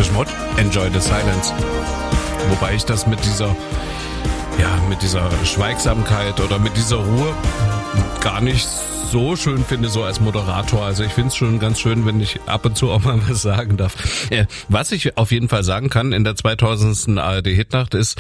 Depeche Mode, Enjoy the Silence. Wobei ich das mit dieser Schweigsamkeit oder mit dieser Ruhe gar nicht so schön finde, so als Moderator. Also ich finde es schon ganz schön, wenn ich ab und zu auch mal was sagen darf. Was ich auf jeden Fall sagen kann in der 2000. ARD-Hitnacht ist,